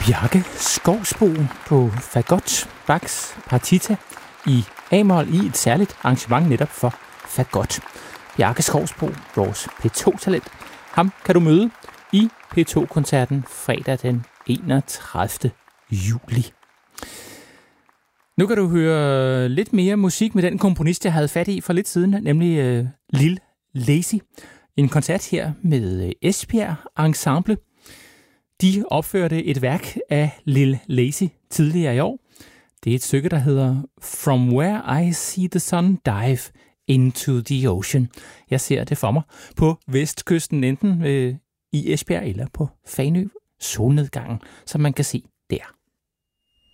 Bjarke Skovsbo på fagot, Bachs partita i A-mol i et særligt arrangement netop for fagot. Bjarke Skovsbo, vores P2-talent, ham kan du møde i P2-koncerten fredag den 31. juli. Nu kan du høre lidt mere musik med den komponist, jeg havde fat i for lidt siden, nemlig Lil Lazy. En koncert her med Esbjerg Ensemble. De opførte et værk af Lil Lazy tidligere i år. Det er et stykke, der hedder From Where I See the Sun Dive Into the Ocean. Jeg ser det for mig på vestkysten, enten i Esbjerg eller på Fanø, solnedgangen, som man kan se